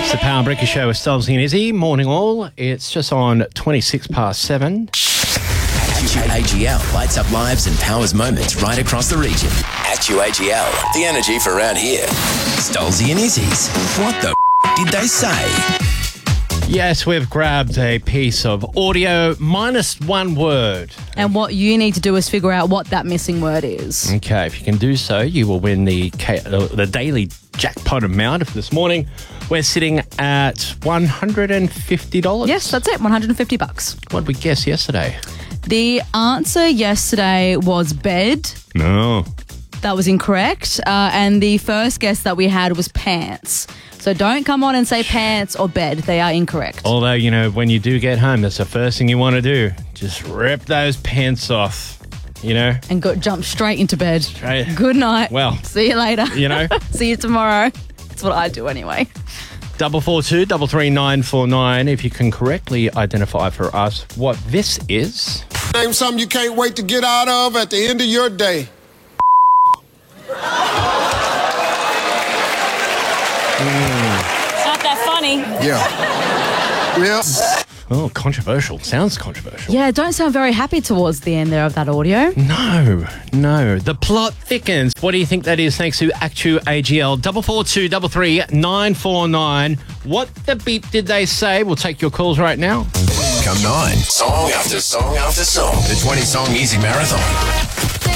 It's the Power Breaker Show with Stubbs and Izzy. Morning all. It's just on 26 past 7. AGL lights up lives and powers moments right across the region. AGL, the energy for around here. Stolzy and Izzy's. What the did they say? Yes, we've grabbed a piece of audio minus one word. And what you need to do is figure out what that missing word is. Okay, if you can do so, you will win the daily jackpot amount. For this morning, we're sitting at $150. Yes, that's it, $150. What did we guess yesterday? The answer yesterday was bed. No. That was incorrect. And the first guess that we had was pants. So don't come on and say pants or bed. They are incorrect. Although, you know, when you do get home, that's the first thing you want to do. Just rip those pants off, you know. And jump straight into bed. Straight. Good night. Well. See you later. You know. See you tomorrow. That's what I do anyway. 442 33949 if you can correctly identify for us what this is. Name something you can't wait to get out of at the end of your day. It's not that funny. Yeah. Yeah. Oh, controversial. Sounds controversial. Yeah, don't sound very happy towards the end there of that audio. No. The plot thickens. What do you think that is? Thanks to Actu AGL. 442 33949. What the beep did they say? We'll take your calls right now. Come 9. Song after song after song. The 20 Song Easy Marathon.